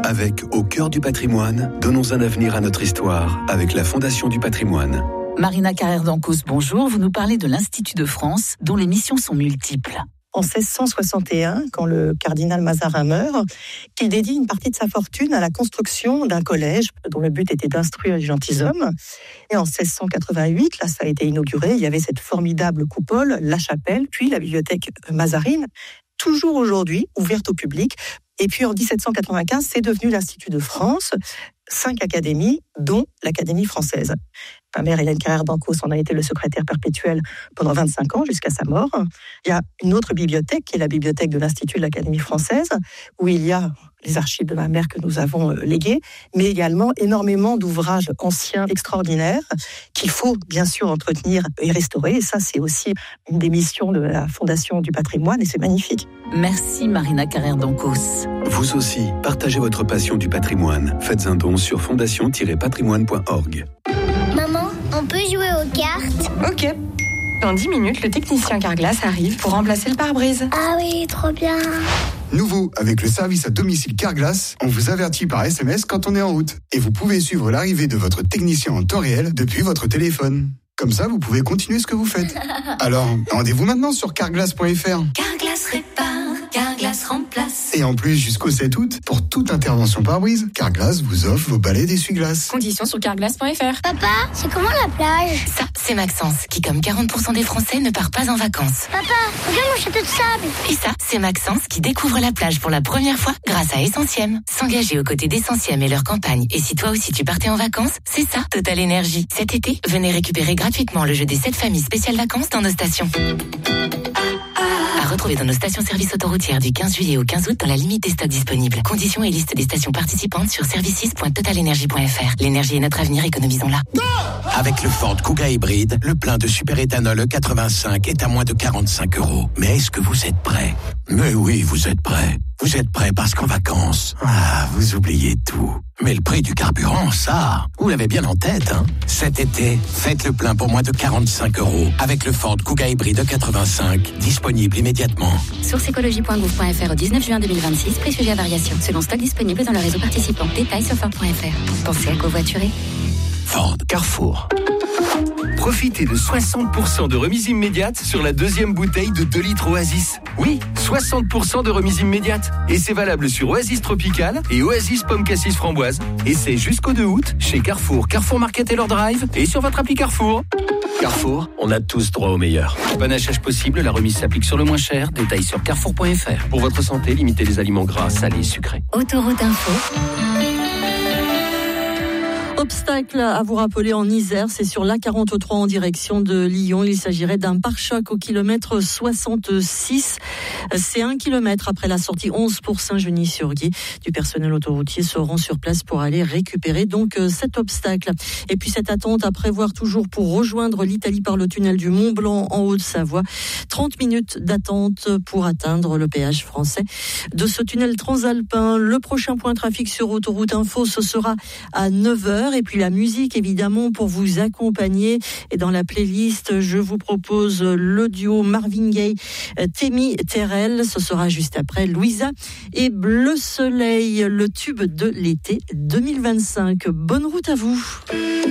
Avec Au cœur du patrimoine, donnons un avenir à notre histoire avec la Fondation du patrimoine. Marina Carrère-Dancos, bonjour. Vous nous parlez de l'Institut de France, dont les missions sont multiples. En 1661, quand le cardinal Mazarin meurt, il dédie une partie de sa fortune à la construction d'un collège dont le but était d'instruire les gentilshommes. Et en 1688, là, ça a été inauguré, il y avait cette formidable coupole, la chapelle, puis la bibliothèque Mazarine, toujours aujourd'hui ouverte au public. Et puis en 1795, c'est devenu l'Institut de France, 5 académies, dont l'Académie française. Ma mère, Hélène Carrère-Dancos, en a été le secrétaire perpétuel pendant 25 ans, jusqu'à sa mort. Il y a une autre bibliothèque, qui est la bibliothèque de l'Institut de l'Académie française, où il y a les archives de ma mère que nous avons léguées, mais également énormément d'ouvrages anciens extraordinaires qu'il faut bien sûr entretenir et restaurer. Et ça, c'est aussi une des missions de la Fondation du patrimoine, et c'est magnifique. Merci Marina Carrère-Dancos. Vous aussi, partagez votre passion du patrimoine. Faites un don sur fondation-patrimoine.org. Maman, on peut jouer aux cartes? Ok. Dans 10 minutes, le technicien Carglass arrive pour remplacer le pare-brise. Ah oui, trop bien. Nouveau, avec le service à domicile Carglass, on vous avertit par SMS quand on est en route. Et vous pouvez suivre l'arrivée de votre technicien en temps réel depuis votre téléphone. Comme ça, vous pouvez continuer ce que vous faites. Alors, rendez-vous maintenant sur carglass.fr. Carglass répare, Carglass remplace. Et en plus, jusqu'au 7 août, pour toute intervention pare-brise, Carglass vous offre vos balais d'essuie-glace. Conditions sur carglass.fr. Papa, c'est comment la plage? Ça, c'est Maxence, qui comme 40% des Français ne part pas en vacances. Papa, regarde mon château de sable. Et ça, c'est Maxence qui découvre la plage pour la première fois grâce à Essentiem. S'engager aux côtés d'Essentiem et leur campagne. Et si toi aussi tu partais en vacances, c'est ça, Total Énergie. Cet été, venez récupérer gratuitement le jeu des 7 familles spéciales vacances dans nos stations. À retrouver dans nos stations-service autoroutières du 15 juillet au 15 août dans la limite des stocks disponibles. Conditions et liste des stations participantes sur services.totalenergie.fr. L'énergie est notre avenir, économisons-la. Avec le Ford Kuga hybride, le plein de superéthanol E85 est à moins de 45 €. Mais est-ce que vous êtes prêts? Mais oui, vous êtes prêts. Vous êtes prêts parce qu'en vacances, vous oubliez tout. Mais le prix du carburant, ça, vous l'avez bien en tête, hein. Cet été, faites le plein pour moins de 45 € avec le Ford Kuga hybride E85, disponible immédiatement. Source écologie.gouv.fr au 19 juin 2026, prix sujet à variation. Selon stock disponible dans le réseau participant. Détails sur Ford.fr. Pensez à covoiturer. Ford. Carrefour. Profitez de 60% de remise immédiate sur la deuxième bouteille de 2 litres Oasis. Oui, 60% de remise immédiate. Et c'est valable sur Oasis Tropical et Oasis Pomme Cassis Framboise. Et c'est jusqu'au 2 août chez Carrefour, Carrefour Market et leur Drive et sur votre appli Carrefour. Carrefour, on a tous droit au meilleur. Panachage possible, la remise s'applique sur le moins cher. Détails sur carrefour.fr. Pour votre santé, limitez les aliments gras, salés, sucrés. Autoroute Info. Obstacle à vous rappeler en Isère, c'est sur l'A43 en direction de Lyon. Il s'agirait d'un pare-choc au kilomètre 66. C'est 1 kilomètre après la sortie 11 pour Saint-Genis-sur-Guiers. Du personnel autoroutier se rend sur place pour aller récupérer donc cet obstacle. Et puis cette attente à prévoir toujours pour rejoindre l'Italie par le tunnel du Mont-Blanc en Haute-Savoie. 30 minutes d'attente pour atteindre le péage français de ce tunnel transalpin. Le prochain point trafic sur Autoroute Info, ce sera à 9h. Et puis la musique, évidemment, pour vous accompagner. Et dans la playlist, je vous propose le duo Marvin Gaye, Temi Terrell. Ce sera juste après Louisa et Bleu Soleil, le tube de l'été 2025. Bonne route à vous.